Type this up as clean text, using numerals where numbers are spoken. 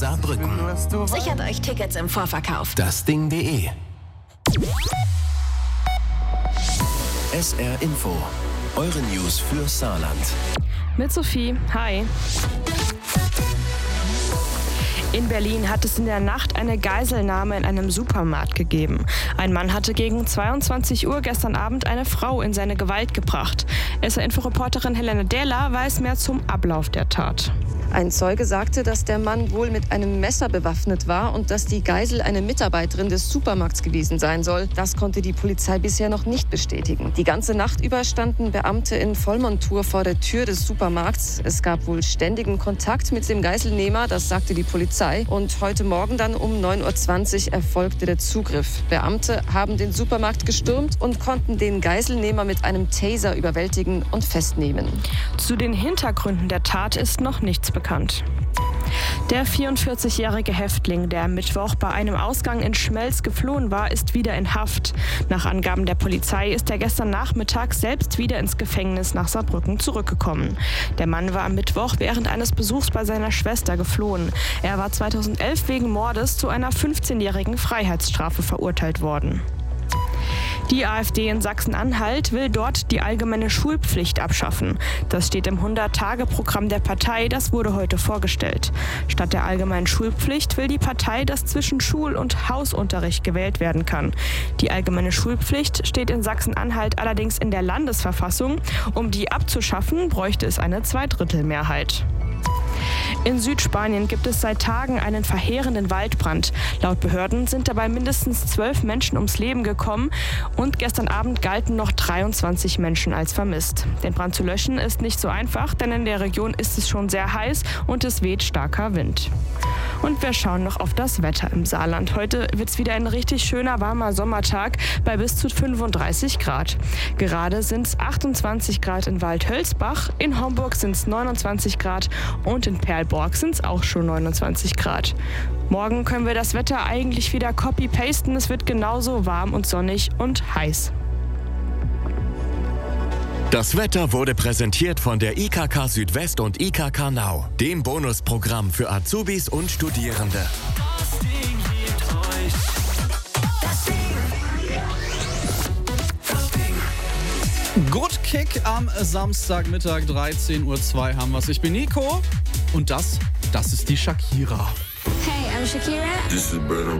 Saarbrücken. Sichert euch Tickets im Vorverkauf. dasding.de. SR Info. Eure News für Saarland. Mit Sophie. Hi. In Berlin hat es in der Nacht eine Geiselnahme in einem Supermarkt gegeben. Ein Mann hatte gegen 22 Uhr gestern Abend eine Frau in seine Gewalt gebracht. SR-Info-Reporterin Helene Dehler weiß mehr zum Ablauf der Tat. Ein Zeuge sagte, dass der Mann wohl mit einem Messer bewaffnet war und dass die Geisel eine Mitarbeiterin des Supermarkts gewesen sein soll. Das konnte die Polizei bisher noch nicht bestätigen. Die ganze Nacht über standen Beamte in Vollmontur vor der Tür des Supermarkts. Es gab wohl ständigen Kontakt mit dem Geiselnehmer, das sagte die Polizei. Und heute Morgen dann um 9.20 Uhr erfolgte der Zugriff. Beamte haben den Supermarkt gestürmt und konnten den Geiselnehmer mit einem Taser überwältigen und festnehmen. Zu den Hintergründen der Tat ist noch nichts bekannt. Der 44-jährige Häftling, der am Mittwoch bei einem Ausgang in Schmelz geflohen war, ist wieder in Haft. Nach Angaben der Polizei ist er gestern Nachmittag selbst wieder ins Gefängnis nach Saarbrücken zurückgekommen. Der Mann war am Mittwoch während eines Besuchs bei seiner Schwester geflohen. Er war 2011 wegen Mordes zu einer 15-jährigen Freiheitsstrafe verurteilt worden. Die AfD in Sachsen-Anhalt will dort die allgemeine Schulpflicht abschaffen. Das steht im 100-Tage-Programm der Partei, das wurde heute vorgestellt. Statt der allgemeinen Schulpflicht will die Partei, dass zwischen Schul- und Hausunterricht gewählt werden kann. Die allgemeine Schulpflicht steht in Sachsen-Anhalt allerdings in der Landesverfassung. Um die abzuschaffen, bräuchte es eine Zweidrittelmehrheit. In Südspanien gibt es seit Tagen einen verheerenden Waldbrand. Laut Behörden sind dabei mindestens 12 Menschen ums Leben gekommen und gestern Abend galten noch 23 Menschen als vermisst. Den Brand zu löschen ist nicht so einfach, denn in der Region ist es schon sehr heiß und es weht starker Wind. Und wir schauen noch auf das Wetter im Saarland. Heute wird es wieder ein richtig schöner, warmer Sommertag bei bis zu 35 Grad. Gerade sind es 28 Grad in Waldhölzbach, in Homburg sind es 29 Grad und in Perlborg sind es auch schon 29 Grad. Morgen können wir das Wetter eigentlich wieder copy-pasten. Es wird genauso warm und sonnig und heiß. Das Wetter wurde präsentiert von der IKK Südwest und IKK Now, dem Bonusprogramm für Azubis und Studierende. Good Kick am Samstagmittag, 13:02 Uhr haben wir's. Ich bin Nico und das ist die Shakira. Hey, I'm Shakira. This is Bruno